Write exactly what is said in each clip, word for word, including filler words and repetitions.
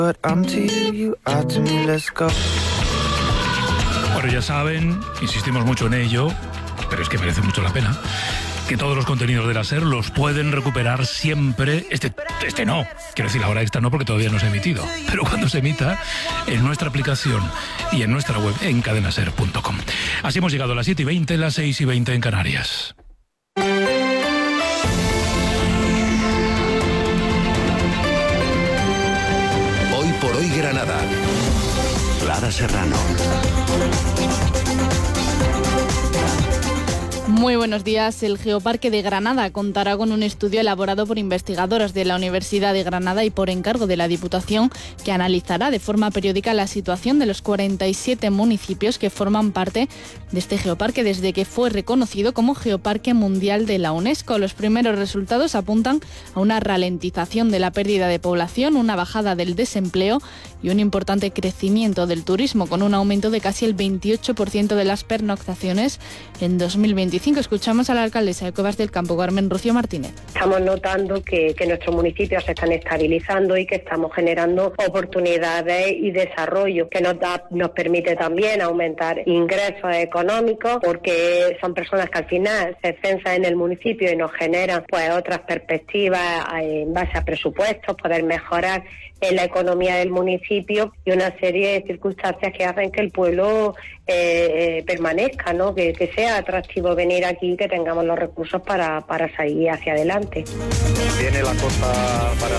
Bueno, ya saben, insistimos mucho en ello, pero es que merece mucho la pena, que todos los contenidos de la SER los pueden recuperar siempre. Este, este no, quiero decir, la hora extra no, porque todavía no se ha emitido, pero cuando se emita, en nuestra aplicación y en nuestra web, en cadena ser punto com. Así hemos llegado a las siete y veinte, las seis y veinte en Canarias. Hoy por hoy Granada. Clara Serrano. Muy buenos días. El Geoparque de Granada contará con un estudio elaborado por investigadoras de la Universidad de Granada y por encargo de la Diputación, que analizará de forma periódica la situación de los cuarenta y siete municipios que forman parte de este geoparque desde que fue reconocido como Geoparque Mundial de la UNESCO. Los primeros resultados apuntan a una ralentización de la pérdida de población, una bajada del desempleo y un importante crecimiento del turismo, con un aumento de casi el veintiocho por ciento de las pernoctaciones en dos mil veinticinco. Escuchamos a la alcaldesa de Cuevas del Campo, Carmen Rocío Martínez. Estamos notando que, que nuestros municipios se están estabilizando y que estamos generando oportunidades y desarrollo, que nos da, nos permite también aumentar ingresos económicos, porque son personas que al final se censan en el municipio y nos generan pues otras perspectivas en base a presupuestos, poder mejorar en la economía del municipio y una serie de circunstancias que hacen que el pueblo eh, eh, permanezca, ¿no? Que, que sea atractivo venir aquí, que tengamos los recursos para, para salir hacia adelante. Viene la cosa para...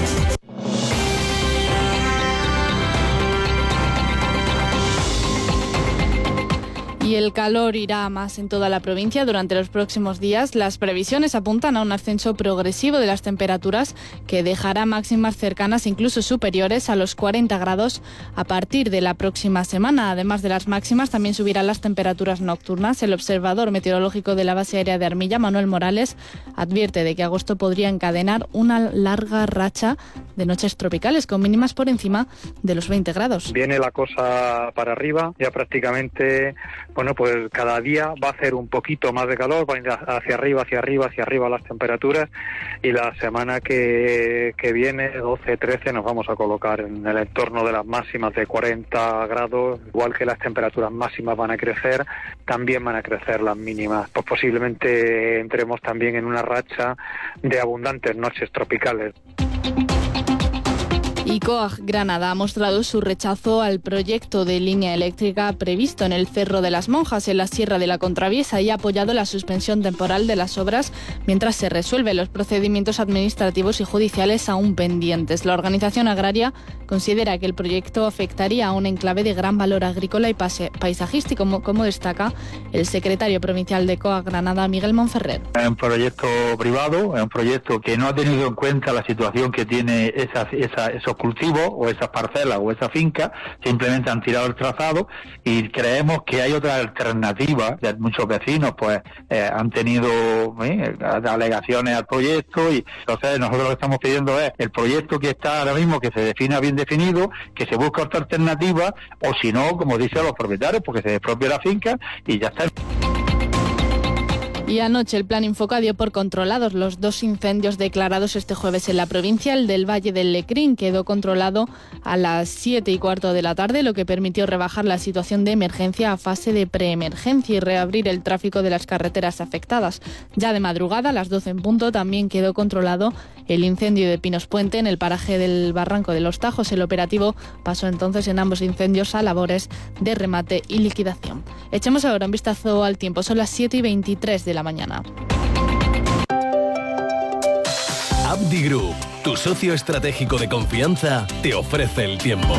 Y el calor irá más en toda la provincia durante los próximos días. Las previsiones apuntan a un ascenso progresivo de las temperaturas que dejará máximas cercanas, incluso superiores a los cuarenta grados a partir de la próxima semana. Además de las máximas, también subirán las temperaturas nocturnas. El observador meteorológico de la base aérea de Armilla, Manuel Morales, advierte de que agosto podría encadenar una larga racha de noches tropicales con mínimas por encima de los veinte grados. Viene la cosa para arriba, ya prácticamente... Bueno, pues cada día va a hacer un poquito más de calor, va a ir hacia arriba, hacia arriba, hacia arriba las temperaturas, y la semana que, que viene, doce, trece, nos vamos a colocar en el entorno de las máximas de cuarenta grados, igual que las temperaturas máximas van a crecer, también van a crecer las mínimas. Pues posiblemente entremos también en una racha de abundantes noches tropicales. Y COAG Granada ha mostrado su rechazo al proyecto de línea eléctrica previsto en el Cerro de las Monjas, en la Sierra de la Contraviesa, y ha apoyado la suspensión temporal de las obras mientras se resuelven los procedimientos administrativos y judiciales aún pendientes. La organización agraria considera que el proyecto afectaría a un enclave de gran valor agrícola y pase, paisajístico, como, como destaca el secretario provincial de COAG Granada, Miguel Monferrer. Es un proyecto privado, es un proyecto que no ha tenido en cuenta la situación que tiene esa, esa, esos cultivos o esas parcelas o esa finca, simplemente han tirado el trazado, y creemos que hay otra alternativa. Muchos vecinos pues eh, han tenido eh, alegaciones al proyecto, y entonces nosotros lo que estamos pidiendo es el proyecto que está ahora mismo, que se defina bien definido, que se busque otra alternativa, o si no, como dicen los propietarios, porque se despropia la finca y ya está. Y anoche el Plan Infoca dio por controlados los dos incendios declarados este jueves en la provincia. El del Valle del Lecrín quedó controlado a las siete y cuarto de la tarde, lo que permitió rebajar la situación de emergencia a fase de preemergencia y reabrir el tráfico de las carreteras afectadas. Ya de madrugada, a las doce en punto, también quedó controlado el incendio de Pinos Puente en el paraje del Barranco de los Tajos. El operativo pasó entonces en ambos incendios a labores de remate y liquidación. Echemos ahora un vistazo al tiempo. Son las siete y veintitrés de la mañana. Abdi Group, tu socio estratégico de confianza, te ofrece el tiempo.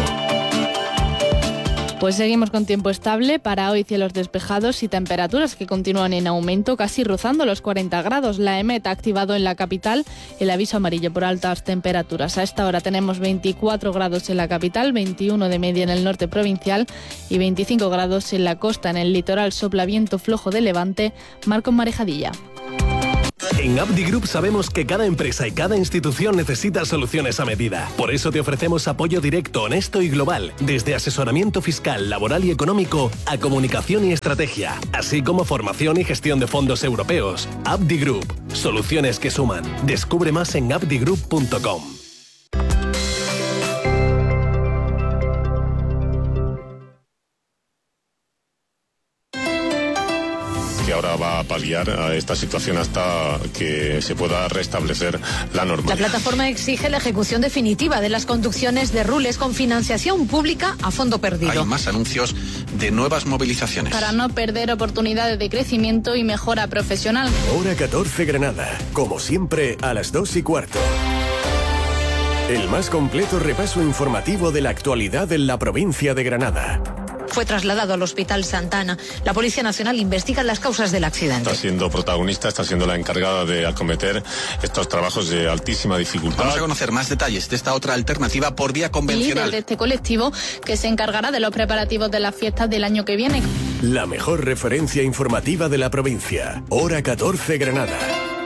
Pues seguimos con tiempo estable. Para hoy, cielos despejados y temperaturas que continúan en aumento, casi rozando los cuarenta grados. La EMET ha activado en la capital el aviso amarillo por altas temperaturas. A esta hora tenemos veinticuatro grados en la capital, veintiuno de media en el norte provincial y veinticinco grados en la costa. En el litoral sopla viento flojo de levante, mar con marejadilla. En Abdi Group sabemos que cada empresa y cada institución necesita soluciones a medida. Por eso te ofrecemos apoyo directo, honesto y global, desde asesoramiento fiscal, laboral y económico a comunicación y estrategia, así como formación y gestión de fondos europeos. Abdi Group, soluciones que suman. Descubre más en abdi group punto com. ahora va a paliar a esta situación hasta que se pueda restablecer la normalidad. La plataforma exige la ejecución definitiva de las conducciones de Rules con financiación pública a fondo perdido. Hay más anuncios de nuevas movilizaciones. Para no perder oportunidades de crecimiento y mejora profesional. Hora catorce Granada, como siempre a las dos y cuarto. El más completo repaso informativo de la actualidad en la provincia de Granada. Fue trasladado al Hospital Santa Ana. La Policía Nacional investiga las causas del accidente. Está siendo protagonista, está siendo la encargada de acometer estos trabajos de altísima dificultad. Vamos a conocer más detalles de esta otra alternativa por vía convencional. Líder de este colectivo que se encargará de los preparativos de las fiestas del año que viene. La mejor referencia informativa de la provincia. Hora catorce Granada.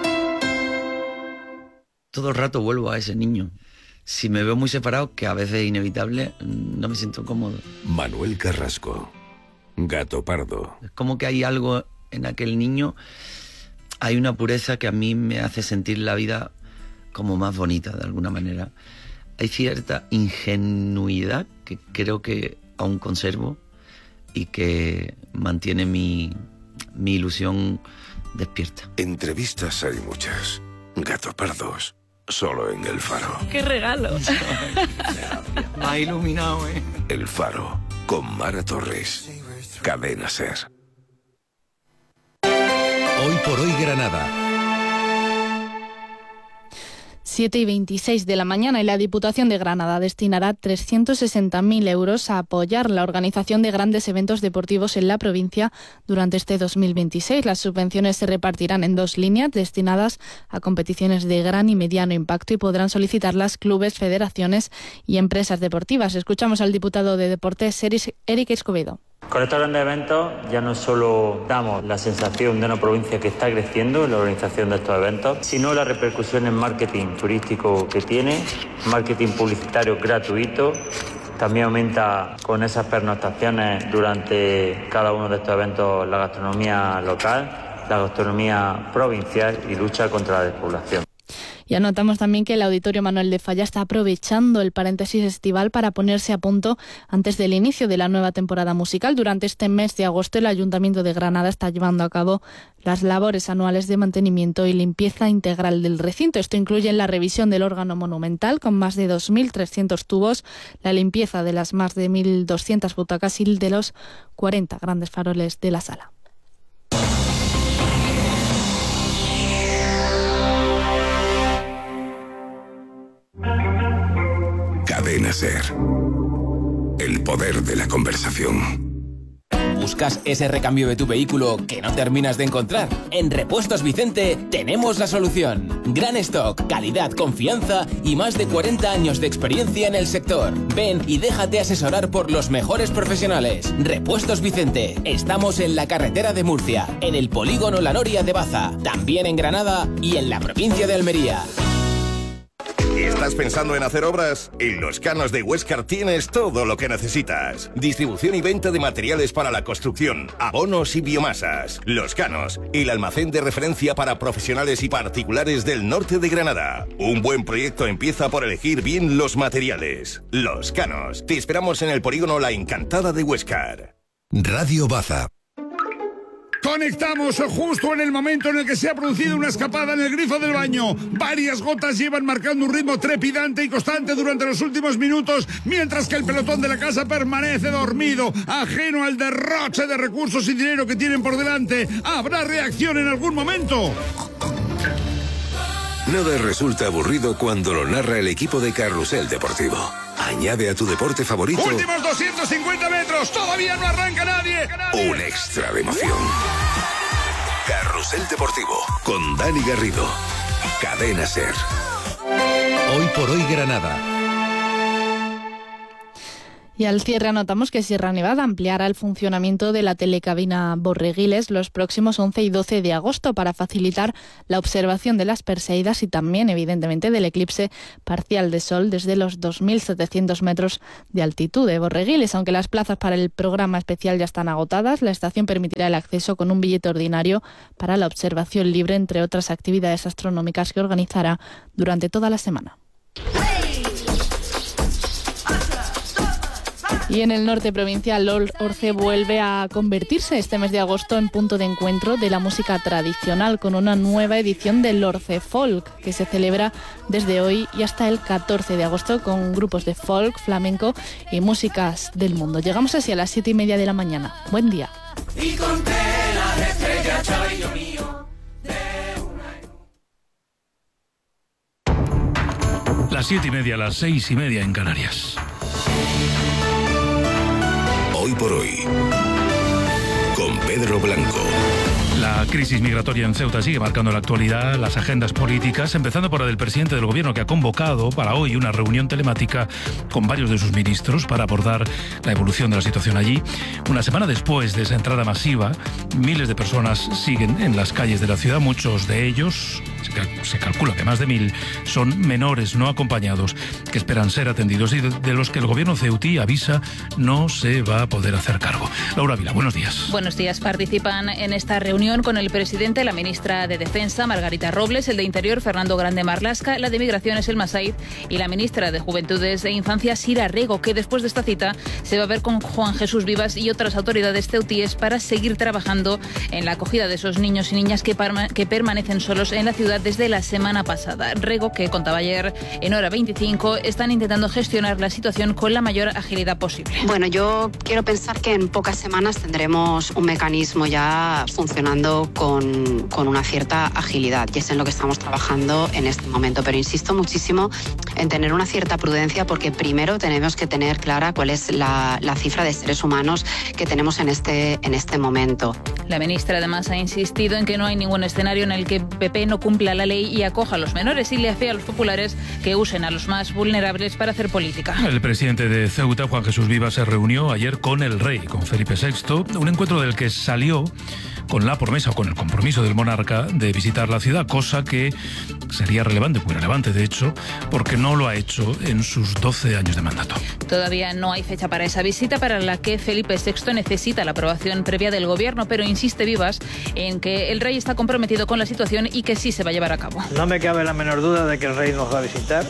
Todo el rato vuelvo a ese niño. Si me veo muy separado, que a veces es inevitable, no me siento cómodo. Manuel Carrasco, Gato Pardo. Es como que hay algo en aquel niño, hay una pureza que a mí me hace sentir la vida como más bonita, de alguna manera. Hay cierta ingenuidad que creo que aún conservo y que mantiene mi, mi ilusión despierta. Entrevistas hay muchas. Gato Pardos. Solo en El Faro. ¡Qué regalo! Me ha iluminado, ¿eh? El Faro, con Mara Torres. Cadena Ser. Hoy por hoy Granada. siete y veintiséis de la mañana y la Diputación de Granada destinará trescientos sesenta mil euros a apoyar la organización de grandes eventos deportivos en la provincia durante este dos mil veintiséis. Las subvenciones se repartirán en dos líneas destinadas a competiciones de gran y mediano impacto y podrán solicitarlas clubes, federaciones y empresas deportivas. Escuchamos al diputado de Deportes, Eric Escobedo. Con estos grandes eventos ya no solo damos la sensación de una provincia que está creciendo en la organización de estos eventos, sino la repercusión en marketing turístico que tiene, marketing publicitario gratuito. También aumenta con esas pernoctaciones durante cada uno de estos eventos la gastronomía local, la gastronomía provincial y lucha contra la despoblación. Y anotamos también que el Auditorio Manuel de Falla está aprovechando el paréntesis estival para ponerse a punto antes del inicio de la nueva temporada musical. Durante este mes de agosto, el Ayuntamiento de Granada está llevando a cabo las labores anuales de mantenimiento y limpieza integral del recinto. Esto incluye la revisión del órgano monumental con más de dos mil trescientos tubos, la limpieza de las más de mil doscientas butacas y de los cuarenta grandes faroles de la sala. Cadena Ser. El poder de la conversación. ¿Buscas ese recambio de tu vehículo que no terminas de encontrar? En Repuestos Vicente tenemos la solución. Gran stock, calidad, confianza y más de cuarenta años de experiencia en el sector. Ven y déjate asesorar por los mejores profesionales. Repuestos Vicente. Estamos en la carretera de Murcia, en el polígono La Noria de Baza, también en Granada y en la provincia de Almería. ¿Estás pensando en hacer obras? En Los Canos de Huéscar tienes todo lo que necesitas. Distribución y venta de materiales para la construcción, abonos y biomasas. Los Canos, el almacén de referencia para profesionales y particulares del norte de Granada. Un buen proyecto empieza por elegir bien los materiales. Los Canos. Te esperamos en el polígono La Encantada de Huéscar. Radio Baza. Conectamos justo en el momento en el que se ha producido una escapada en el grifo del baño. Varias gotas llevan marcando un ritmo trepidante y constante durante los últimos minutos, mientras que el pelotón de la casa permanece dormido, ajeno al derroche de recursos y dinero que tienen por delante. ¿Habrá reacción en algún momento? Nada resulta aburrido cuando lo narra el equipo de Carrusel Deportivo. Añade a tu deporte favorito Últimos doscientos cincuenta metros, todavía no arranca nadie. un extra de emoción. Carrusel Deportivo con Dani Garrido. Cadena Ser. Hoy por hoy Granada. Y al cierre anotamos que Sierra Nevada ampliará el funcionamiento de la telecabina Borreguiles los próximos once y doce de agosto para facilitar la observación de las Perseidas y también, evidentemente, del eclipse parcial de sol desde los dos mil setecientos metros de altitud de Borreguiles. Aunque las plazas para el programa especial ya están agotadas, la estación permitirá el acceso con un billete ordinario para la observación libre, entre otras actividades astronómicas que organizará durante toda la semana. Y en el norte provincial, Orce vuelve a convertirse este mes de agosto en punto de encuentro de la música tradicional con una nueva edición del Orce Folk, que se celebra desde hoy y hasta el catorce de agosto con grupos de folk, flamenco y músicas del mundo. Llegamos así a las siete y media de la mañana. Buen día. Y conté las estrellas, chavallo mío. Las siete y media, las seis y media en Canarias. Hoy por hoy, con Pedro Blanco. La crisis migratoria en Ceuta sigue marcando la actualidad, las agendas políticas, empezando por la del presidente del gobierno, que ha convocado para hoy una reunión telemática con varios de sus ministros para abordar la evolución de la situación allí. Una semana después de esa entrada masiva, miles de personas siguen en las calles de la ciudad, muchos de ellos, se calcula que más de mil, son menores no acompañados que esperan ser atendidos y de los que el gobierno ceutí avisa no se va a poder hacer cargo. Laura Vila, buenos días. Buenos días. Participan en esta reunión con el presidente, la ministra de Defensa, Margarita Robles, el de Interior, Fernando Grande Marlasca, la de Migraciones, Elma Said, y la ministra de Juventudes e Infancia, Sira Rego, que después de esta cita se va a ver con Juan Jesús Vivas y otras autoridades ceutíes para seguir trabajando en la acogida de esos niños y niñas que, que permanecen solos en la ciudad desde la semana pasada. Rego, que contaba ayer en Hora veinticinco, están intentando gestionar la situación con la mayor agilidad posible. Bueno, yo quiero pensar que en pocas semanas tendremos un mecanismo ya funcionando con, con una cierta agilidad, y es en lo que estamos trabajando en este momento. Pero insisto muchísimo en tener una cierta prudencia, porque primero tenemos que tener clara cuál es la, la cifra de seres humanos que tenemos en este, en este momento. La ministra además ha insistido en que no hay ningún escenario en el que P P no cumpla la ley y acoja a los menores y le hace a los populares que usen a los más vulnerables para hacer política. El presidente de Ceuta, Juan Jesús Vivas, se reunió ayer con el rey, con Felipe sexto, un encuentro del que salió con la promesa o con el compromiso del monarca de visitar la ciudad, cosa que sería relevante, muy relevante de hecho, porque no lo ha hecho en sus doce años de mandato. Todavía no hay fecha para esa visita, para la que Felipe sexto necesita la aprobación previa del gobierno, pero insiste Vivas en que el rey está comprometido con la situación y que sí se va a llevar a cabo. No me cabe la menor duda de que el rey nos va a visitar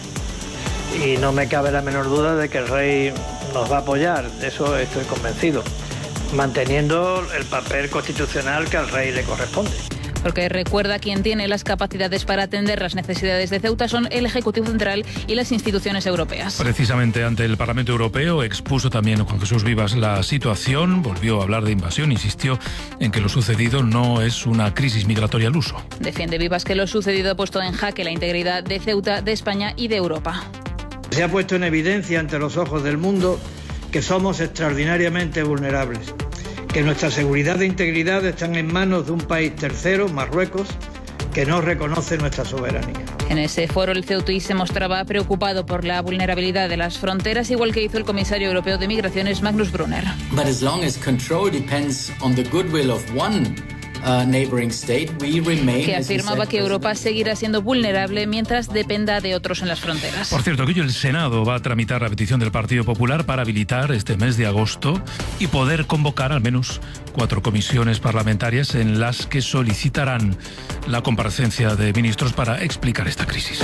y no me cabe la menor duda de que el rey nos va a apoyar, de eso estoy convencido, manteniendo el papel constitucional que al rey le corresponde. Porque recuerda, quien tiene las capacidades para atender las necesidades de Ceuta son el Ejecutivo Central y las instituciones europeas. Precisamente ante el Parlamento Europeo expuso también Juan Jesús Vivas la situación, volvió a hablar de invasión, insistió en que lo sucedido no es una crisis migratoria al uso. Defiende Vivas que lo sucedido ha puesto en jaque la integridad de Ceuta, de España y de Europa. Se ha puesto en evidencia ante los ojos del mundo que somos extraordinariamente vulnerables, que nuestra seguridad e integridad están en manos de un país tercero, Marruecos, que no reconoce nuestra soberanía. En ese foro el ceutí se mostraba preocupado por la vulnerabilidad de las fronteras, igual que hizo el comisario europeo de Migraciones, Magnus Brunner. But as long as control depends on the goodwill of one Uh, neighboring state, we remain, que afirmaba que Europa seguirá siendo vulnerable mientras dependa de otros en las fronteras. Por cierto, que hoy el Senado va a tramitar la petición del Partido Popular para habilitar este mes de agosto y poder convocar al menos cuatro comisiones parlamentarias en las que solicitarán la comparecencia de ministros para explicar esta crisis.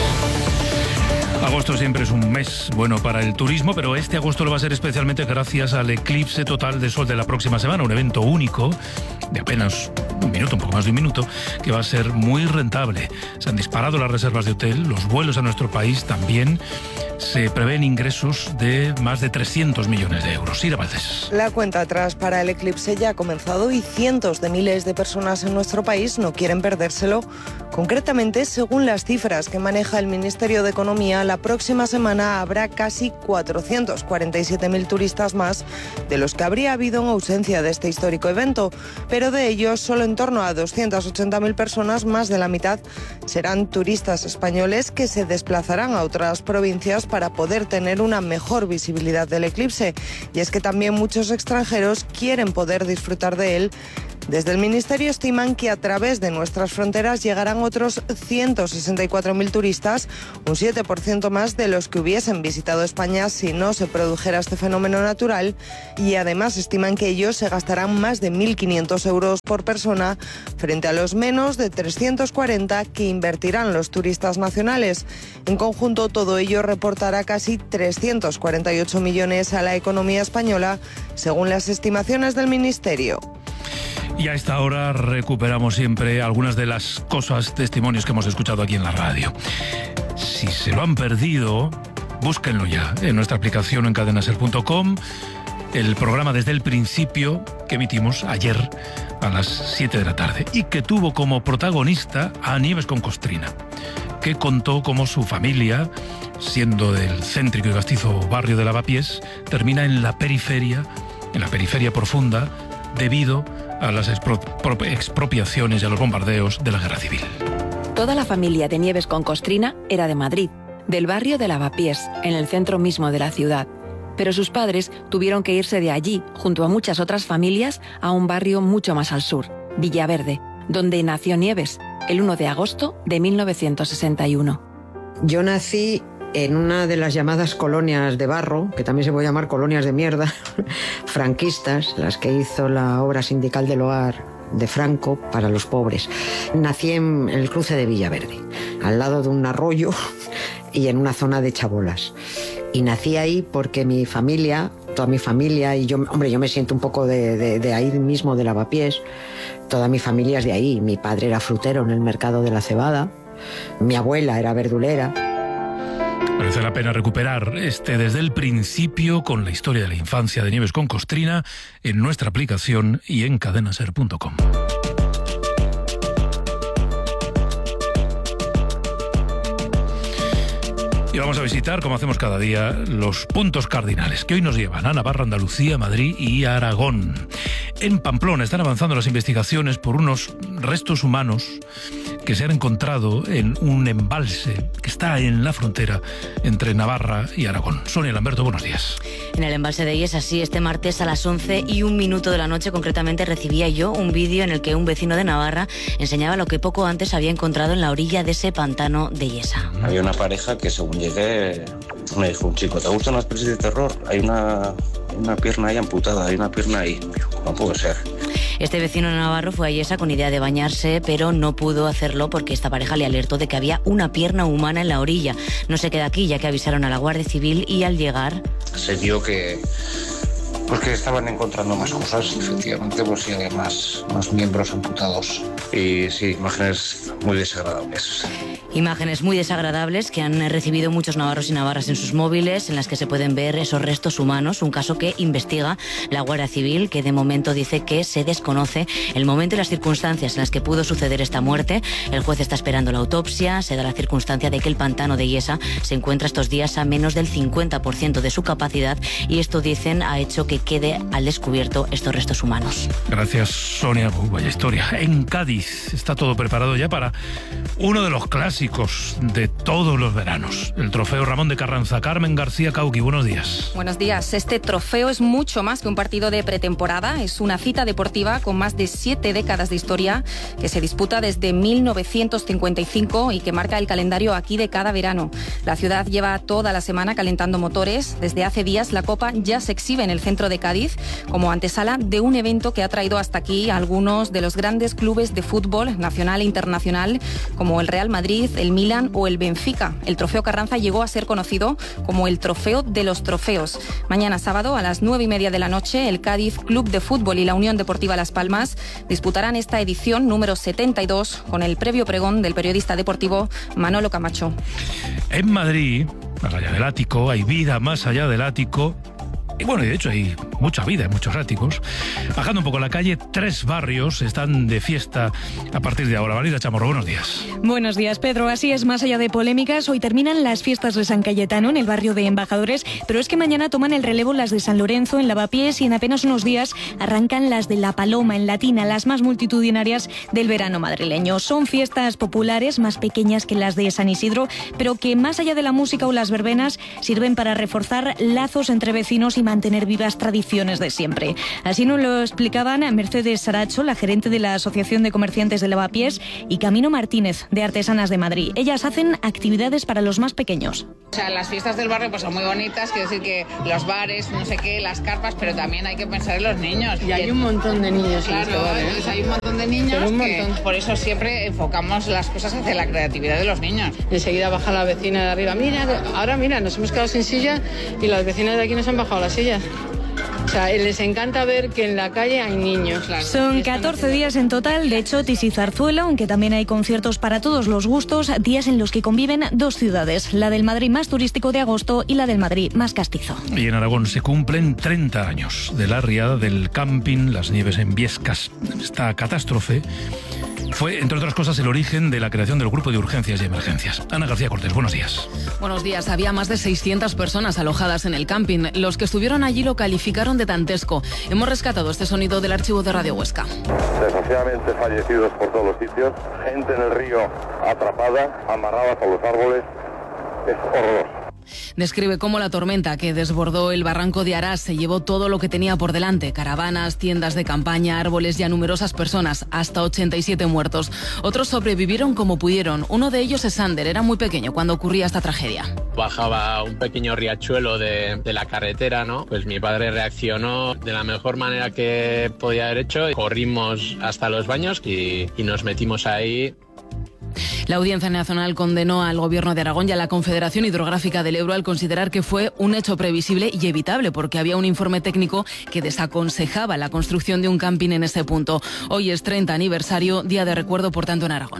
Agosto siempre es un mes bueno para el turismo, pero este agosto lo va a ser especialmente gracias al eclipse total de sol de la próxima semana, un evento único de apenas un minuto, un poco más de un minuto, que va a ser muy rentable. Se han disparado las reservas de hotel, los vuelos a nuestro país también. Se prevén ingresos de más de trescientos millones de euros. Ira Valdés. La cuenta atrás para el eclipse ya ha comenzado y cientos de miles de personas en nuestro país no quieren perdérselo. Concretamente, según las cifras que maneja el Ministerio de Economía, la próxima semana habrá casi cuatrocientos cuarenta y siete mil turistas más de los que habría habido en ausencia de este histórico evento. Pero de ellos, solo en torno a doscientas ochenta mil personas, más de la mitad, serán turistas españoles que se desplazarán a otras provincias para poder tener una mejor visibilidad del eclipse. Y es que también muchos extranjeros quieren poder disfrutar de él Desde el Ministerio estiman que a través de nuestras fronteras llegarán otros ciento sesenta y cuatro mil turistas, un siete por ciento más de los que hubiesen visitado España si no se produjera este fenómeno natural, y además estiman que ellos se gastarán más de mil quinientos euros por persona frente a los menos de trescientos cuarenta que invertirán los turistas nacionales. En conjunto, todo ello reportará casi trescientos cuarenta y ocho millones a la economía española, según las estimaciones del Ministerio. Y a esta hora recuperamos siempre algunas de las cosas, testimonios que hemos escuchado aquí en la radio. Si se lo han perdido, búsquenlo ya en nuestra aplicación en cadena ser punto com, el programa Desde el Principio que emitimos ayer a las siete de la tarde y que tuvo como protagonista a Nieves con Costrina, que contó cómo su familia, siendo del céntrico y castizo barrio de Lavapiés, termina en la periferia, en la periferia profunda, debido a las expro- expropiaciones y a los bombardeos de la Guerra Civil. Toda la familia de Nieves con Costrina era de Madrid, del barrio de Lavapiés, en el centro mismo de la ciudad. Pero sus padres tuvieron que irse de allí, junto a muchas otras familias, a un barrio mucho más al sur, Villaverde, donde nació Nieves, el uno de agosto de mil novecientos sesenta y uno. Yo nací en una de las llamadas colonias de barro, que también se puede llamar colonias de mierda, franquistas, las que hizo la obra sindical del hogar de Franco para los pobres. Nací en el cruce de Villaverde, al lado de un arroyo y en una zona de chabolas. Y nací ahí porque mi familia, toda mi familia, y yo, hombre, yo me siento un poco de, de, de ahí mismo, de Lavapiés, toda mi familia es de ahí. Mi padre era frutero en el mercado de la Cebada, mi abuela era verdulera. Merece la pena recuperar este Desde el Principio con la historia de la infancia de Nieves con Costrina en nuestra aplicación y en cadena ser punto com. Y vamos a visitar, como hacemos cada día, los puntos cardinales que hoy nos llevan a Navarra, Andalucía, Madrid y Aragón. En Pamplona están avanzando las investigaciones por unos restos humanos que se han encontrado en un embalse que está en la frontera entre Navarra y Aragón. Sonia Lamberto, buenos días. En el embalse de Illesa, sí, este martes a las once y un minuto de la noche, concretamente, recibía yo un vídeo en el que un vecino de Navarra enseñaba lo que poco antes había encontrado en la orilla de ese pantano de Illesa. Había una pareja que, según llegué, me dijo un chico: ¿te gustan las pelis de terror? Hay una, una pierna ahí amputada, hay una pierna ahí. No puede ser. Este vecino navarro fue a Illesa con idea de bañarse, pero no pudo hacerlo porque esta pareja le alertó de que había una pierna humana en la orilla. No se queda aquí, ya que avisaron a la Guardia Civil y al llegar se vio que, pues que estaban encontrando más cosas, efectivamente, pues sí, había más, más miembros amputados. Y sí, imágenes muy desagradables. Imágenes muy desagradables que han recibido muchos navarros y navarras en sus móviles, en las que se pueden ver esos restos humanos, un caso que investiga la Guardia Civil, que de momento dice que se desconoce el momento y las circunstancias en las que pudo suceder esta muerte. El juez está esperando la autopsia. Se da la circunstancia de que el pantano de Illesa se encuentra estos días a menos del cincuenta por ciento de su capacidad, y esto, dicen, ha hecho que quede al descubierto estos restos humanos. Gracias, Sonia. Uh, vaya historia. En Cádiz está todo preparado ya para uno de los clásicos de todos los veranos, el trofeo Ramón de Carranza. Carmen García Cauqui, buenos días. Buenos días. Este trofeo es mucho más que un partido de pretemporada. Es una cita deportiva con más de siete décadas de historia, que se disputa desde mil novecientos cincuenta y cinco y que marca el calendario aquí de cada verano. La ciudad lleva toda la semana calentando motores. Desde hace días la copa ya se exhibe en el centro de Cádiz como antesala de un evento que ha traído hasta aquí a algunos de los grandes clubes de fútbol nacional e internacional, como el Real Madrid, el Milan o el Benfica. El trofeo Carranza llegó a ser conocido como el trofeo de los trofeos. Mañana sábado a las nueve y media de la noche, el Cádiz Club de Fútbol y la Unión Deportiva Las Palmas disputarán esta edición número setenta y dos con el previo pregón del periodista deportivo Manolo Camacho. En Madrid, más allá del ático, hay vida más allá del ático. Y bueno, y de hecho hay mucha vida en muchos áticos. Bajando un poco la calle, tres barrios están de fiesta a partir de ahora. Valida Chamorro, buenos días. Buenos días, Pedro. Así es, más allá de polémicas, hoy terminan las fiestas de San Cayetano en el barrio de Embajadores, pero es que mañana toman el relevo las de San Lorenzo en Lavapiés y en apenas unos días arrancan las de La Paloma en Latina, las más multitudinarias del verano madrileño. Son fiestas populares más pequeñas que las de San Isidro, pero que más allá de la música o las verbenas sirven para reforzar lazos entre vecinos y mantener vivas tradiciones condiciones de siempre. Así nos lo explicaban Mercedes Saracho, la gerente de la Asociación de Comerciantes de Lavapiés, y Camino Martínez, de Artesanas de Madrid. Ellas hacen actividades para los más pequeños. O sea, las fiestas del barrio pues son muy bonitas, quiero decir que los bares, no sé qué, las carpas, pero también hay que pensar en los niños. Y hay un montón de niños. Claro, en este barrio, entonces hay un montón de niños un que montón. por eso siempre enfocamos las cosas hacia la creatividad de los niños. Enseguida baja la vecina de arriba. Mira, ahora mira, nos hemos quedado sin silla y las vecinas de aquí nos han bajado las sillas. O sea, les encanta ver que en la calle hay niños. Claro. Son catorce días en total de chotis y zarzuela, aunque también hay conciertos para todos los gustos, días en los que conviven dos ciudades, la del Madrid más turístico de agosto y la del Madrid más castizo. Y en Aragón se cumplen treinta años de la riada del camping Las Nieves en Viescas. Esta catástrofe fue, entre otras cosas, el origen de la creación del Grupo de Urgencias y Emergencias. Ana García Cortés, buenos días. Buenos días. Había más de seiscientas personas alojadas en el camping. Los que estuvieron allí lo calificaron de dantesco. Hemos rescatado este sonido del archivo de Radio Huesca. Desgraciadamente fallecidos por todos los sitios, gente en el río atrapada, amarrada por los árboles. Es horroroso. Describe cómo la tormenta que desbordó el barranco de Arás se llevó todo lo que tenía por delante: caravanas, tiendas de campaña, árboles y a numerosas personas, hasta ochenta y siete muertos. Otros sobrevivieron como pudieron. Uno de ellos es Sander, era muy pequeño cuando ocurría esta tragedia. Bajaba un pequeño riachuelo de, de la carretera, ¿no? Pues mi padre reaccionó de la mejor manera que podía haber hecho. Corrimos hasta los baños y, y nos metimos ahí. La Audiencia Nacional condenó al Gobierno de Aragón y a la Confederación Hidrográfica del Ebro al considerar que fue un hecho previsible y evitable, porque había un informe técnico que desaconsejaba la construcción de un camping en ese punto. Hoy es treinta aniversario, día de recuerdo, por tanto, en Aragón.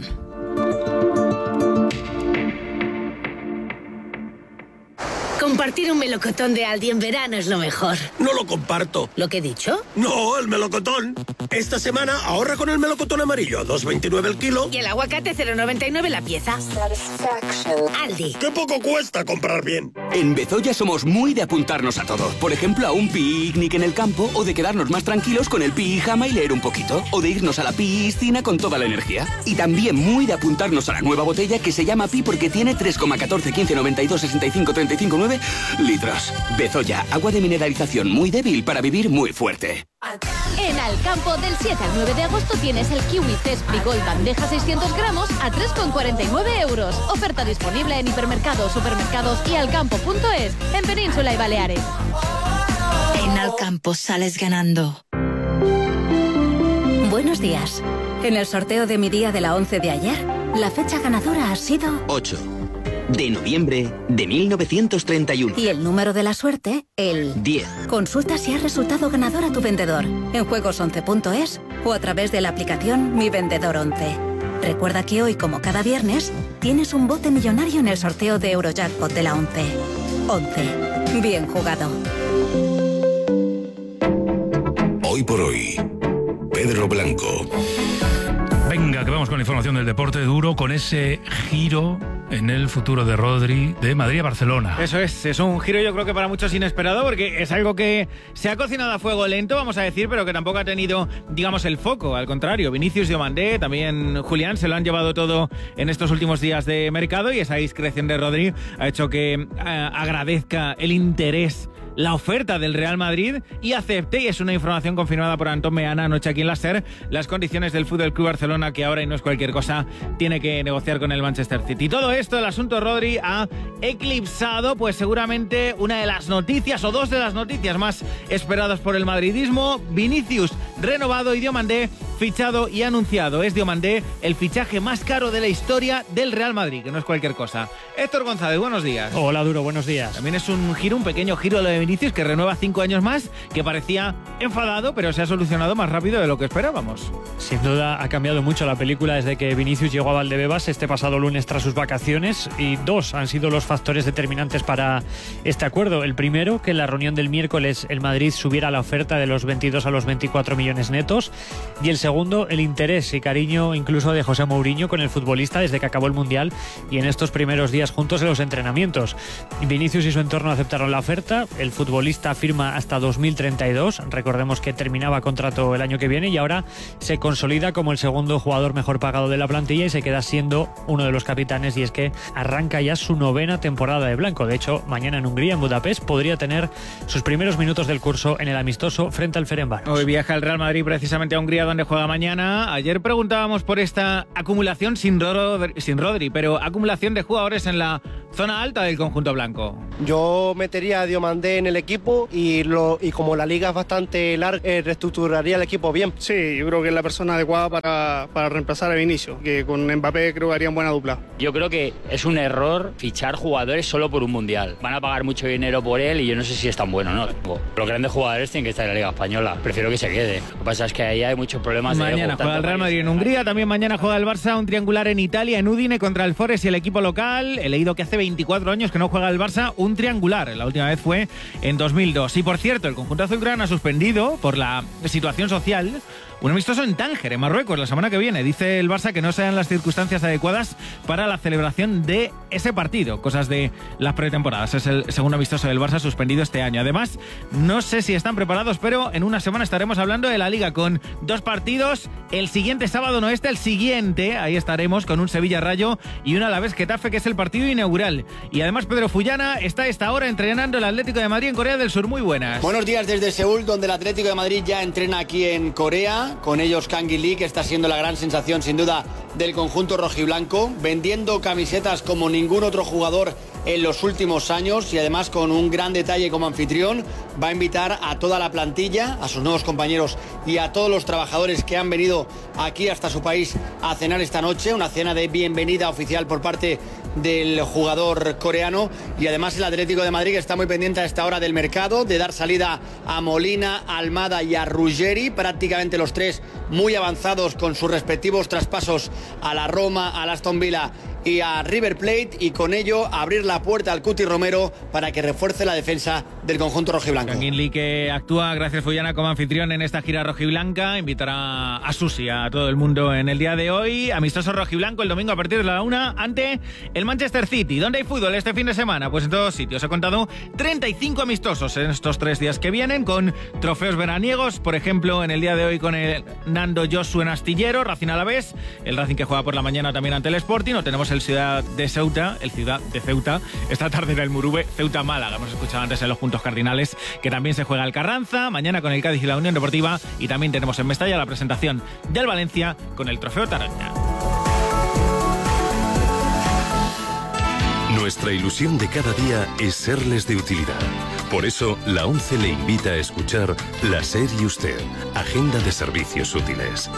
Compartir un melocotón de Aldi en verano es lo mejor. No lo comparto. ¿Lo que he dicho? No, el melocotón. Esta semana ahorra con el melocotón amarillo, dos veintinueve el kilo. Y el aguacate cero noventa y nueve la pieza. Aldi. ¡Qué poco cuesta comprar bien! En Bezoya somos muy de apuntarnos a todo. Por ejemplo, a un picnic en el campo, o de quedarnos más tranquilos con el pijama y leer un poquito, o de irnos a la piscina con toda la energía. Y también muy de apuntarnos a la nueva botella que se llama Pi porque tiene tres coma catorce, quince, noventa y dos, sesenta y cinco, treinta y cinco, nueve litros. Bezoya, agua de mineralización muy débil para vivir muy fuerte. En Alcampo, del siete al nueve de agosto tienes el Kiwi Cespri Gold bandeja seiscientos gramos a tres con cuarenta y nueve euros. Oferta disponible en hipermercados, supermercados y alcampo punto es en Península y Baleares. En Alcampo sales ganando. Buenos días. En el sorteo de mi día de la once de ayer, la fecha ganadora ha sido ocho de noviembre de mil novecientos treinta y uno. Y el número de la suerte, el diez. Consulta si has resultado ganador a tu vendedor en juegos once punto es o a través de la aplicación Mi Vendedor once. Recuerda que hoy, como cada viernes, tienes un bote millonario en el sorteo de Eurojackpot de la once. once. Bien jugado. Hoy por hoy, Pedro Blanco. Venga, que vamos con la información del deporte duro, con ese giro en el futuro de Rodri de Madrid a Barcelona. Eso es, es un giro yo creo que para muchos inesperado, porque es algo que se ha cocinado a fuego lento, vamos a decir, pero que tampoco ha tenido, digamos, el foco. Al contrario, Vinicius, Diomandé, también Julián, se lo han llevado todo en estos últimos días de mercado, y esa discreción de Rodri ha hecho que eh, agradezca el interés, la oferta del Real Madrid, y acepte, y es una información confirmada por Antón Meana anoche aquí en la SER, las condiciones del F C Barcelona, que ahora, y no es cualquier cosa, tiene que negociar con el Manchester City. Todo esto, el asunto Rodri, ha eclipsado pues seguramente una de las noticias, o dos de las noticias más esperadas por el madridismo: Vinicius renovado y Diomandé fichado y anunciado. Es Diomandé el fichaje más caro de la historia del Real Madrid, que no es cualquier cosa. Héctor González, buenos días. Hola, Duro, buenos días. También es un giro, un pequeño giro lo de Vinicius, que renueva cinco años más, que parecía enfadado, pero se ha solucionado más rápido de lo que esperábamos. Sin duda ha cambiado mucho la película desde que Vinicius llegó a Valdebebas este pasado lunes tras sus vacaciones, y dos han sido los factores determinantes para este acuerdo. El primero, que en la reunión del miércoles el Madrid subiera la oferta de los veintidós a los veinticuatro millones netos, y el segundo, el interés y cariño incluso de José Mourinho con el futbolista desde que acabó el Mundial y en estos primeros días juntos en los entrenamientos. Vinicius y su entorno aceptaron la oferta, el futbolista firma hasta dos mil treinta y dos, recordemos que terminaba contrato el año que viene y ahora se consolida como el segundo jugador mejor pagado de la plantilla y se queda siendo uno de los capitanes, y es que arranca ya su novena temporada de blanco. De hecho, mañana en Hungría, en Budapest, podría tener sus primeros minutos del curso en el amistoso frente al Ferencváros. Hoy viaja el Real Madrid precisamente a Hungría, donde juega mañana. Ayer preguntábamos por esta acumulación sin Rodri, sin Rodri, pero acumulación de jugadores en la zona alta del conjunto blanco. Yo metería a Diomandé en el equipo y, lo, y como la liga es bastante larga, eh, reestructuraría el equipo bien. Sí, yo creo que es la persona adecuada para, para reemplazar a Vinicius, que con Mbappé creo que harían buena dupla. Yo creo que es un error fichar jugadores solo por un mundial. Van a pagar mucho dinero por él y yo no sé si es tan bueno, ¿no? Los grandes jugadores tienen que estar en la Liga Española. Prefiero que se quede. Lo que pasa es que ahí hay muchos problemas. Mañana de juega el Real Madrid en Hungría, también mañana juega el Barça, un triangular en Italia, en Udine contra el Forest y el equipo local. He leído que hace veinticuatro años que no juega el Barça un triangular. La última vez fue en dos mil dos. Y por cierto, el conjunto azulgrana ha suspendido por la situación social un amistoso en Tánger, en Marruecos, la semana que viene. Dice el Barça que no sean las circunstancias adecuadas para la celebración de ese partido. Cosas de las pretemporadas. Es el segundo amistoso del Barça suspendido este año. Además, no sé si están preparados, pero en una semana estaremos hablando de la Liga con dos partidos. El siguiente sábado no este, el siguiente. Ahí estaremos con un Sevilla-Rayo y un Alavés-Getafe, que es el partido inaugural. Y además Pedro Fullana está a esta hora entrenando el Atlético de Madrid en Corea del Sur. Muy buenas. Buenos días desde Seúl, donde el Atlético de Madrid ya entrena aquí en Corea. Con ellos Kang-in Lee, que está siendo la gran sensación sin duda del conjunto rojiblanco, vendiendo camisetas como ningún otro jugador en los últimos años y además con un gran detalle como anfitrión. Va a invitar a toda la plantilla, a sus nuevos compañeros y a todos los trabajadores que han venido aquí hasta su país a cenar esta noche, una cena de bienvenida oficial por parte del jugador coreano. Y además el Atlético de Madrid está muy pendiente a esta hora del mercado, de dar salida a Molina, a Almada y a Ruggeri, prácticamente los tres muy avanzados con sus respectivos traspasos a la Roma, al Aston Villa y a River Plate, y con ello abrir la puerta al Cuti Romero para que refuerce la defensa del conjunto rojiblanco. Kang-in Lee, que actúa, gracias Fullana, como anfitrión en esta gira rojiblanca, invitará a Susi, a todo el mundo en el día de hoy. Amistoso rojiblanco el domingo a partir de la una ante el Manchester City. ¿Dónde hay fútbol este fin de semana? Pues en todos sitios. He contado treinta y cinco amistosos en estos tres días que vienen, con trofeos veraniegos, por ejemplo, en el día de hoy con el Nando Josu en Astillero, Racing Alavés, el Racing que juega por la mañana también ante el Sporting. No tenemos el Ciudad de Ceuta, el Ciudad de Ceuta, esta tarde en el Murube, Ceuta-Málaga. Hemos escuchado antes en los puntos cardinales que también se juega el Carranza, mañana con el Cádiz y la Unión Deportiva, y también tenemos en Mestalla la presentación del Valencia con el Trofeo Taronja. Nuestra ilusión de cada día es serles de utilidad. Por eso, la ONCE le invita a escuchar La SER y Usted, Agenda de Servicios Útiles.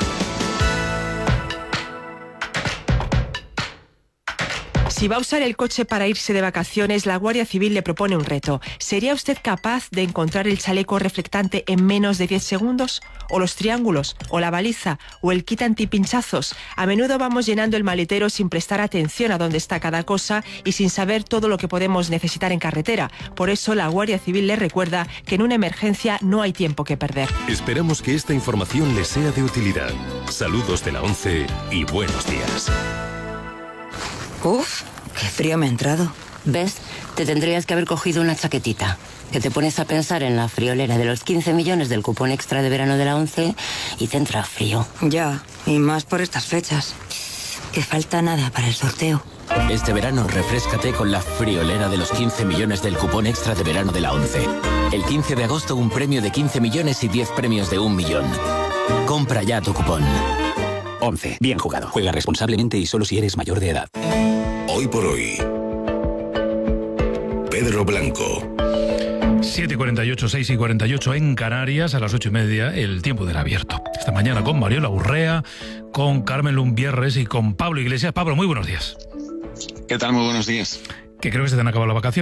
Si va a usar el coche para irse de vacaciones, la Guardia Civil le propone un reto. ¿Sería usted capaz de encontrar el chaleco reflectante en menos de diez segundos? ¿O los triángulos? ¿O la baliza? ¿O el kit antipinchazos? A menudo vamos llenando el maletero sin prestar atención a dónde está cada cosa y sin saber todo lo que podemos necesitar en carretera. Por eso la Guardia Civil le recuerda que en una emergencia no hay tiempo que perder. Esperamos que esta información le sea de utilidad. Saludos de la ONCE y buenos días. Uf, qué frío me ha entrado. ¿Ves? Te tendrías que haber cogido una chaquetita. Que te pones a pensar en la friolera de los quince millones del cupón extra de verano de la ONCE y te entra frío. Ya, y más por estas fechas. Que falta nada para el sorteo. Este verano refréscate con la friolera de los quince millones del cupón extra de verano de la ONCE. El quince de agosto un premio de quince millones y diez premios de un millón. Compra ya tu cupón. ONCE. Bien jugado. Juega responsablemente y solo si eres mayor de edad. Hoy por hoy, Pedro Blanco. siete y cuarenta y ocho, seis y cuarenta y ocho en Canarias, a las ocho y media, el tiempo del abierto. Esta mañana con Mariola Urrea, con Carmen Lumbierres y con Pablo Iglesias. Pablo, muy buenos días. ¿Qué tal? Muy buenos días. Que creo que se te han acabado las vacaciones.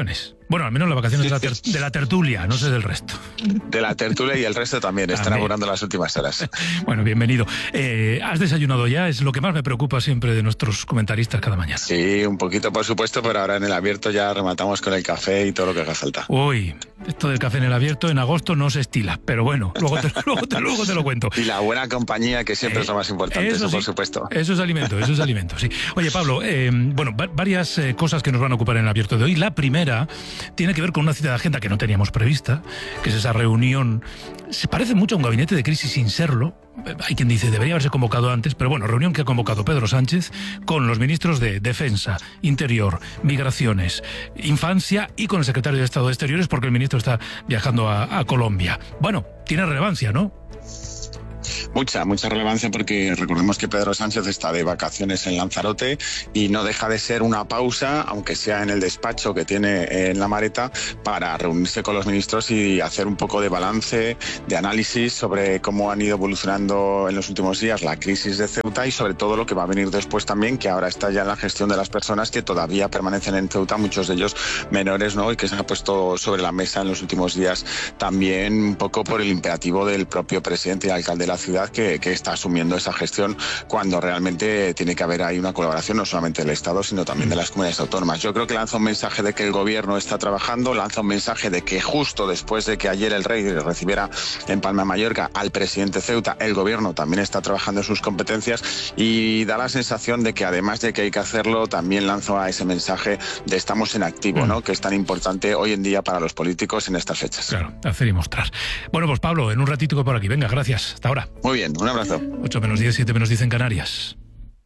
Bueno, al menos las vacaciones de la, ter de la tertulia, no sé del resto. De la tertulia y el resto también, están abonando las últimas horas. Bueno, bienvenido. Eh, ¿Has desayunado ya? Es lo que más me preocupa siempre de nuestros comentaristas cada mañana. Sí, un poquito por supuesto, pero ahora en el abierto ya rematamos con el café y todo lo que haga falta. Uy, esto del café en el abierto en agosto no se estila, pero bueno, luego te, luego te, luego te lo cuento. Y la buena compañía, que siempre eh, es lo más importante, eso, eso sí, por supuesto. Eso es alimento, eso es alimento, sí. Oye, Pablo, eh, bueno, varias eh, cosas que nos van a ocupar en el abierto de hoy. La primera tiene que ver con una cita de agenda que no teníamos prevista, que es esa reunión. Se parece mucho a un gabinete de crisis sin serlo. Hay quien dice debería haberse convocado antes, pero bueno, reunión que ha convocado Pedro Sánchez con los ministros de Defensa, Interior, Migraciones, Infancia y con el secretario de Estado de Exteriores, porque el ministro está viajando a, a Colombia. Bueno, tiene relevancia, ¿no? Mucha, mucha relevancia, porque recordemos que Pedro Sánchez está de vacaciones en Lanzarote y no deja de ser una pausa, aunque sea en el despacho que tiene en la maleta, para reunirse con los ministros y hacer un poco de balance, de análisis sobre cómo han ido evolucionando en los últimos días la crisis de Ceuta y sobre todo lo que va a venir después también, que ahora está ya en la gestión de las personas que todavía permanecen en Ceuta, muchos de ellos menores, ¿no? Y que se han puesto sobre la mesa en los últimos días también un poco por el imperativo del propio presidente y alcalde de la ciudad, Que, que está asumiendo esa gestión, cuando realmente tiene que haber ahí una colaboración no solamente del Estado, sino también de las comunidades autónomas. Yo creo que lanza un mensaje de que el gobierno está trabajando, lanza un mensaje de que justo después de que ayer el rey recibiera en Palma de Mallorca al presidente Ceuta, el gobierno también está trabajando en sus competencias, y da la sensación de que además de que hay que hacerlo, también lanza ese mensaje de estamos en activo, ¿no? Que es tan importante hoy en día para los políticos en estas fechas. Claro, hacer y mostrar. Bueno, pues Pablo, en un ratito por aquí. Venga, gracias. Hasta ahora. Muy bien, un abrazo. ocho menos diez, siete menos diez en Canarias.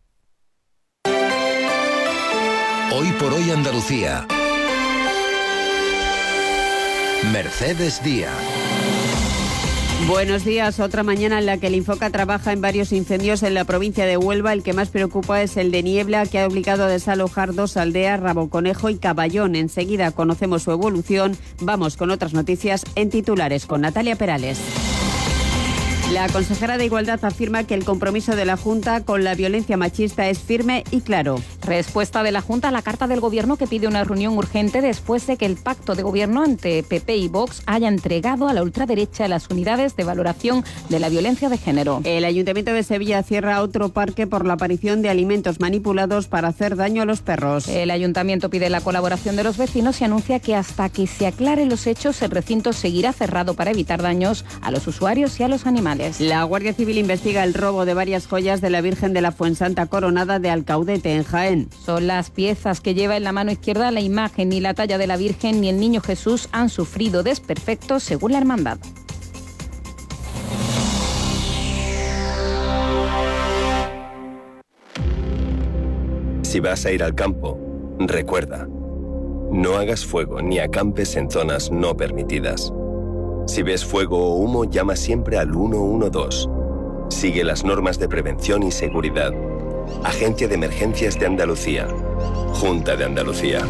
Hoy por hoy Andalucía. Mercedes Díaz. Buenos días. Otra mañana en la que el Infoca trabaja en varios incendios en la provincia de Huelva. El que más preocupa es el de Niebla, que ha obligado a desalojar dos aldeas, Raboconejo y Caballón. Enseguida conocemos su evolución. Vamos con otras noticias en titulares con Natalia Perales. La consejera de Igualdad afirma que el compromiso de la Junta con la violencia machista es firme y claro. Respuesta de la Junta a la carta del Gobierno, que pide una reunión urgente después de que el pacto de gobierno entre P P y Vox haya entregado a la ultraderecha las unidades de valoración de la violencia de género. El Ayuntamiento de Sevilla cierra otro parque por la aparición de alimentos manipulados para hacer daño a los perros. El Ayuntamiento pide la colaboración de los vecinos y anuncia que hasta que se aclaren los hechos, el recinto seguirá cerrado para evitar daños a los usuarios y a los animales. La Guardia Civil investiga el robo de varias joyas de la Virgen de la Fuensanta Coronada de Alcaudete, en Jaén. Son las piezas que lleva en la mano izquierda. La imagen, ni la talla de la Virgen, ni el Niño Jesús han sufrido desperfectos, según la hermandad. Si vas a ir al campo, recuerda, no hagas fuego ni acampes en zonas no permitidas. Si ves fuego o humo, llama siempre al uno uno dos. Sigue las normas de prevención y seguridad. Agencia de Emergencias de Andalucía. Junta de Andalucía.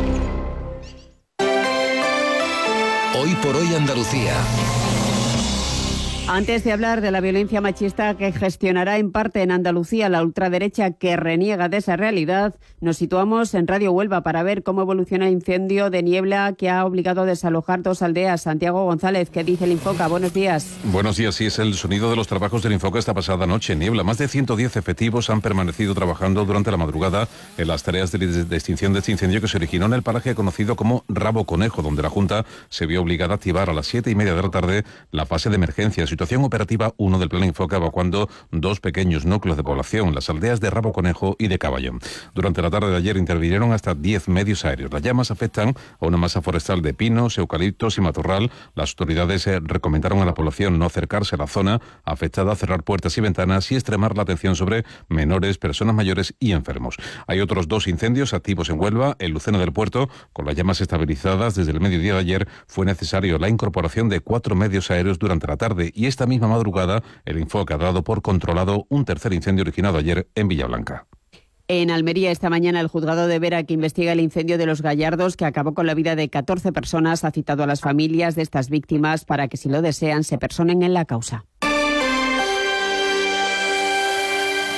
Hoy por hoy Andalucía. Antes de hablar de la violencia machista que gestionará en parte en Andalucía la ultraderecha que reniega de esa realidad, nos situamos en Radio Huelva para ver cómo evoluciona el incendio de Niebla que ha obligado a desalojar dos aldeas. Santiago González, ¿qué dice el Infoca? Buenos días. Buenos días, sí, es el sonido de los trabajos del Infoca esta pasada noche en Niebla. Más de ciento diez efectivos han permanecido trabajando durante la madrugada en las tareas de, de, de extinción de este incendio que se originó en el paraje conocido como Raboconejo, donde la Junta se vio obligada a activar a las siete y media de la tarde la fase de emergencia. Situación operativa uno del Plan Infoca, evacuando dos pequeños núcleos de población, las aldeas de Raboconejo y de Caballón. Durante la tarde de ayer intervinieron hasta diez medios aéreos. Las llamas afectan a una masa forestal de pinos, eucaliptos y matorral. Las autoridades eh, recomendaron a la población no acercarse a la zona afectada, cerrar puertas y ventanas y extremar la atención sobre menores, personas mayores y enfermos. Hay otros dos incendios activos en Huelva. En Lucena del Puerto, con las llamas estabilizadas desde el mediodía de ayer, fue necesario la incorporación de cuatro medios aéreos durante la tarde, y esta misma madrugada el Infoca ha dado por controlado un tercer incendio originado ayer en Villablanca. En Almería, esta mañana, el juzgado de Vera, que investiga el incendio de Los Gallardos, que acabó con la vida de catorce personas, ha citado a las familias de estas víctimas para que, si lo desean, se personen en la causa.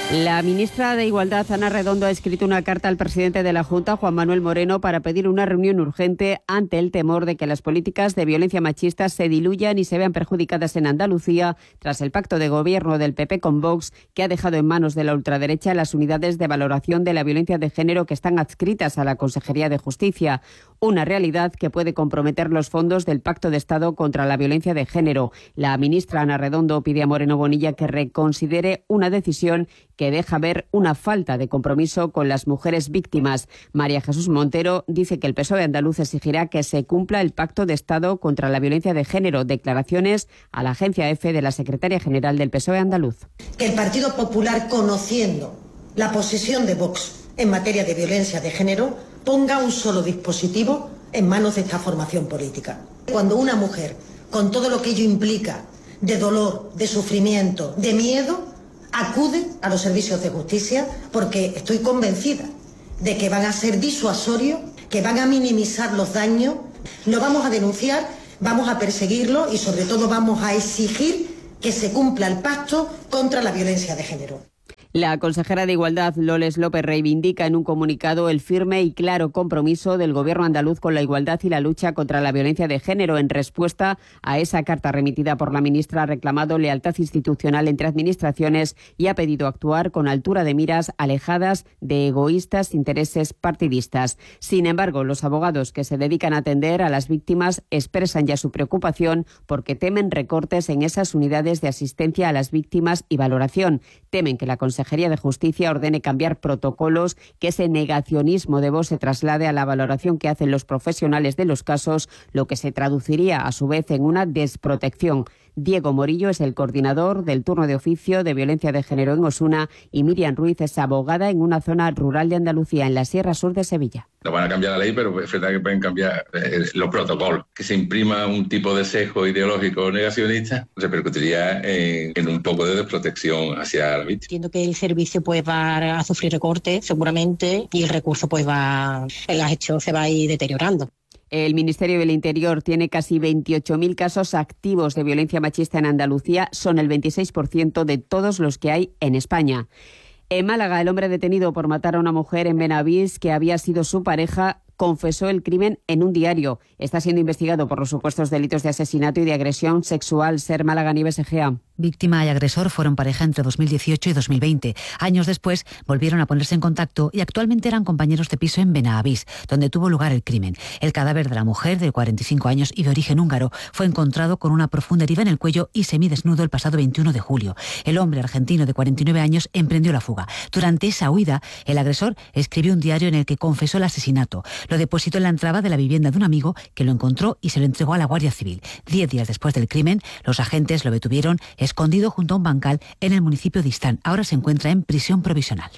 La ministra de Igualdad, Ana Redondo, ha escrito una carta al presidente de la Junta, Juan Manuel Moreno, para pedir una reunión urgente ante el temor de que las políticas de violencia machista se diluyan y se vean perjudicadas en Andalucía tras el pacto de gobierno del P P con Vox, que ha dejado en manos de la ultraderecha las unidades de valoración de la violencia de género que están adscritas a la Consejería de Justicia. Una realidad que puede comprometer los fondos del Pacto de Estado contra la violencia de género. La ministra Ana Redondo pide a Moreno Bonilla que reconsidere una decisión que deja ver una falta de compromiso con las mujeres víctimas. María Jesús Montero dice que el P S O E andaluz exigirá que se cumpla el Pacto de Estado contra la violencia de género. Declaraciones a la agencia EFE de la secretaria general del P S O E andaluz. Que el Partido Popular, conociendo la posición de Vox en materia de violencia de género, ponga un solo dispositivo en manos de esta formación política. Cuando una mujer, con todo lo que ello implica, de dolor, de sufrimiento, de miedo, acude a los servicios de justicia, porque estoy convencida de que van a ser disuasorios, que van a minimizar los daños, lo vamos a denunciar, vamos a perseguirlo y sobre todo vamos a exigir que se cumpla el pacto contra la violencia de género. La consejera de Igualdad, Loles López, reivindica en un comunicado el firme y claro compromiso del Gobierno andaluz con la igualdad y la lucha contra la violencia de género. En respuesta a esa carta remitida por la ministra, ha reclamado lealtad institucional entre administraciones y ha pedido actuar con altura de miras, alejadas de egoístas intereses partidistas. Sin embargo, los abogados que se dedican a atender a las víctimas expresan ya su preocupación porque temen recortes en esas unidades de asistencia a las víctimas y valoración. Temen que la Consejería de Justicia ordene cambiar protocolos, que ese negacionismo de Vox se traslade a la valoración que hacen los profesionales de los casos, lo que se traduciría a su vez en una desprotección. Diego Morillo es el coordinador del turno de oficio de violencia de género en Osuna y Miriam Ruiz es abogada en una zona rural de Andalucía, en la Sierra Sur de Sevilla. No van a cambiar la ley, pero es verdad que pueden cambiar eh, los protocolos. Que se imprima un tipo de sesgo ideológico negacionista repercutiría en, en un poco de desprotección hacia la víctima. Entiendo que el servicio pues va a sufrir recortes seguramente y el recurso pues va, la gestión se va a ir deteriorando. El Ministerio del Interior tiene casi veintiocho mil casos activos de violencia machista en Andalucía. Son el veintiséis por ciento de todos los que hay en España. En Málaga, el hombre detenido por matar a una mujer en Benavís, que había sido su pareja, confesó el crimen en un diario. Está siendo investigado por los supuestos delitos de asesinato y de agresión sexual. Ser Málaga, Nieves Egea. Víctima y agresor fueron pareja entre dos mil dieciocho y dos mil veinte. Años después volvieron a ponerse en contacto y actualmente eran compañeros de piso en Benavís, donde tuvo lugar el crimen. El cadáver de la mujer, de cuarenta y cinco años y de origen húngaro, fue encontrado con una profunda herida en el cuello y semidesnudo el pasado veintiuno de julio. El hombre argentino de cuarenta y nueve años emprendió la fuga. Durante esa huida, el agresor escribió un diario en el que confesó el asesinato. Lo depositó en la entrada de la vivienda de un amigo que lo encontró y se lo entregó a la Guardia Civil. Diez días después del crimen, los agentes lo detuvieron escondido junto a un bancal en el municipio de Istán. Ahora se encuentra en prisión provisional.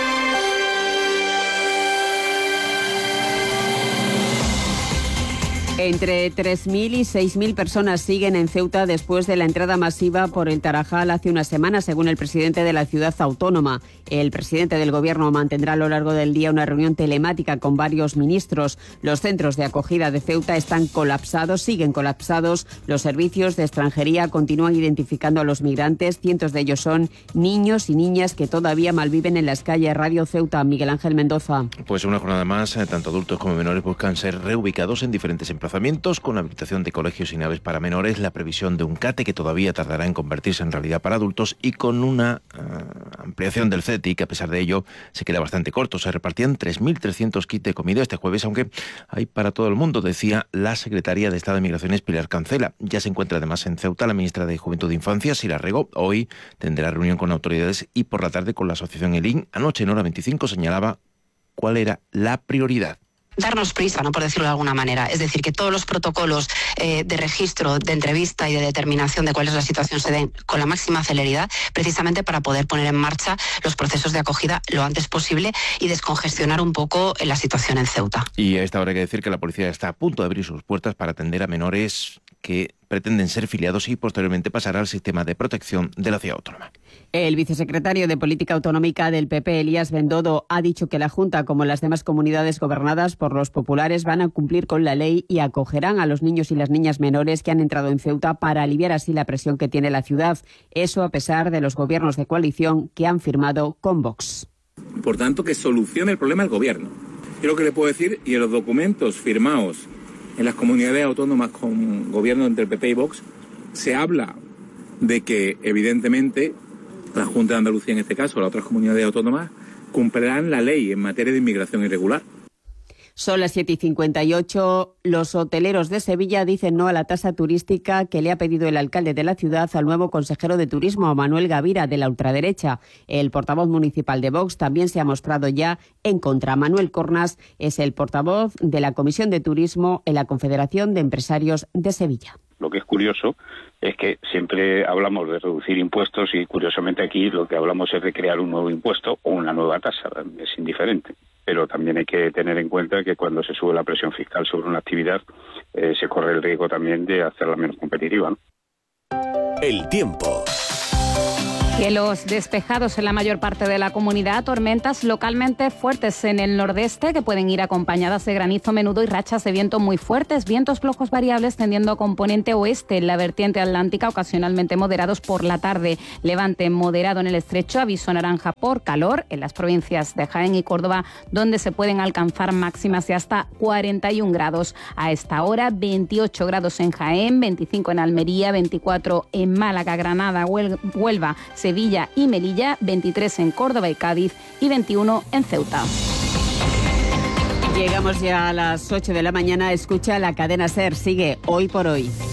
Entre tres mil y seis mil personas siguen en Ceuta después de la entrada masiva por el Tarajal hace una semana, según el presidente de la ciudad autónoma. El presidente del Gobierno mantendrá a lo largo del día una reunión telemática con varios ministros. Los centros de acogida de Ceuta están colapsados, siguen colapsados. Los servicios de extranjería continúan identificando a los migrantes. Cientos de ellos son niños y niñas que todavía malviven en las calles. Radio Ceuta, Miguel Ángel Mendoza. Pues una jornada más, tanto adultos como menores buscan ser reubicados en diferentes emplazamientos con la habilitación de colegios y naves para menores, la previsión de un CATE que todavía tardará en convertirse en realidad para adultos y con una uh, ampliación del CETI que a pesar de ello se queda bastante corto. Se repartían tres mil trescientos kits de comida este jueves, aunque hay para todo el mundo, decía la secretaria de Estado de Migraciones, Pilar Cancela. Ya se encuentra además en Ceuta la ministra de Juventud e Infancia, Sira Rego. Hoy tendrá reunión con autoridades y por la tarde con la asociación ELIN. Anoche en hora veinticinco señalaba cuál era la prioridad. Darnos prisa, ¿no?, por decirlo de alguna manera. Es decir, que todos los protocolos eh, de registro, de entrevista y de determinación de cuál es la situación se den con la máxima celeridad, precisamente para poder poner en marcha los procesos de acogida lo antes posible y descongestionar un poco la situación en Ceuta. Y a esta hora hay que decir que la policía está a punto de abrir sus puertas para atender a menores que pretenden ser filiados y posteriormente pasar al sistema de protección de la ciudad autónoma. El vicesecretario de Política Autonómica del P P, Elías Bendodo, ha dicho que la Junta, como las demás comunidades gobernadas por los populares, van a cumplir con la ley y acogerán a los niños y las niñas menores que han entrado en Ceuta para aliviar así la presión que tiene la ciudad. Eso a pesar de los gobiernos de coalición que han firmado con Vox. Por tanto, que solucione el problema el gobierno. Yo lo que le puedo decir, y en los documentos firmados en las comunidades autónomas con gobierno entre el P P y Vox, se habla de que, evidentemente, la Junta de Andalucía, en este caso, las otras comunidades autónomas, cumplirán la ley en materia de inmigración irregular. Son las siete y cincuenta y ocho. Los hoteleros de Sevilla dicen no a la tasa turística que le ha pedido el alcalde de la ciudad al nuevo consejero de Turismo, Manuel Gavira, de la ultraderecha. El portavoz municipal de Vox también se ha mostrado ya en contra. Manuel Cornas es el portavoz de la Comisión de Turismo en la Confederación de Empresarios de Sevilla. Lo que es curioso es que siempre hablamos de reducir impuestos y, curiosamente, aquí lo que hablamos es de crear un nuevo impuesto o una nueva tasa. Es indiferente. Pero también hay que tener en cuenta que cuando se sube la presión fiscal sobre una actividad, eh, se corre el riesgo también de hacerla menos competitiva, ¿no? El tiempo. Cielos despejados en la mayor parte de la comunidad, tormentas localmente fuertes en el nordeste que pueden ir acompañadas de granizo menudo y rachas de viento muy fuertes, vientos flojos variables tendiendo a componente oeste en la vertiente atlántica, ocasionalmente moderados por la tarde. Levante moderado en el estrecho, aviso naranja por calor en las provincias de Jaén y Córdoba, donde se pueden alcanzar máximas de hasta cuarenta y un grados. A esta hora, veintiocho grados en Jaén, veinticinco en Almería, veinticuatro en Málaga, Granada, Huelva, Sevilla y Melilla, veintitrés en Córdoba y Cádiz y veintiuno en Ceuta. Llegamos ya a las ocho de la mañana. Escucha la cadena SER. Sigue Hoy por Hoy.